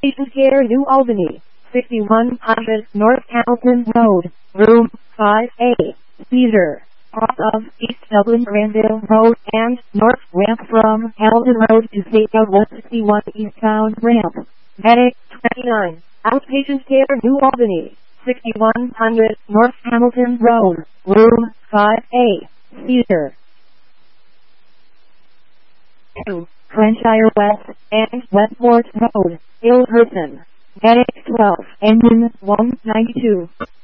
Patient Care New Albany, 6100 North Hamilton Road, Room 5A, Cedar, off of East Dublin Granville Road and North Ramp from Hamilton Road to State 161 Eastbound Ramp. Medic 29, Outpatient Care New Albany, 6100 North Hamilton Road, Room 5A, Cedar. 2. Granshire West and Westport Road, Ilderton. Medic 12, Engine 192.